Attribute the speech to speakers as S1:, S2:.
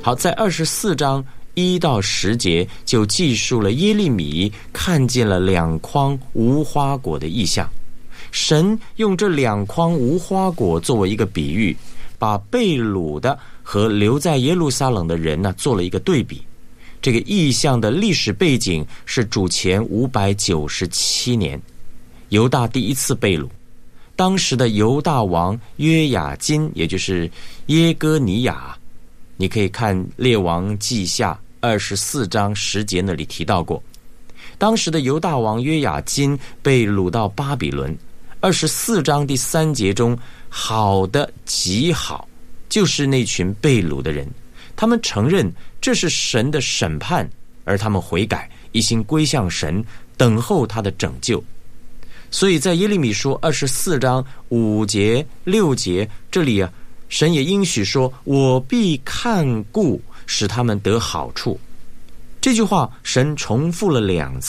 S1: 好，在24章1到10节就记述了耶利米看见了2筐无花果的异象。神用这2筐无花果作为一个比喻，把被掳的和留在耶路撒冷的人呢做了一个对比。这个异象的历史背景是主前597年，犹大第一次被掳。当时的犹大王约雅斤，也就是耶哥尼雅，你可以看列王记下24章10节那里提到过。当时的犹大王约雅斤被掳到巴比伦。24章第3节中，好的极好，就是那群被掳的人，他们承认这是神的审判，而他们悔改，一心归向神，等候他的拯救。所以在耶利米书24章5节6节这里啊，神也应许说，我必看顾，使他们得好处。这句话神重复了2次。